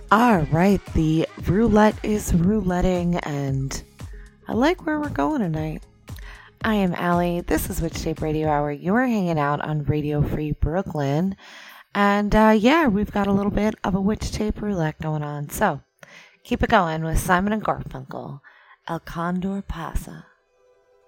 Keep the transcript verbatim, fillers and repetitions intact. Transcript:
All right, the roulette is rouletting, and I like where we're going tonight. I am Allie. This is Witch Tape Radio Hour. You're hanging out on Radio Free Brooklyn. And uh, yeah, we've got a little bit of a Witch Tape roulette going on. So keep it going with Simon and Garfunkel. El Condor Pasa.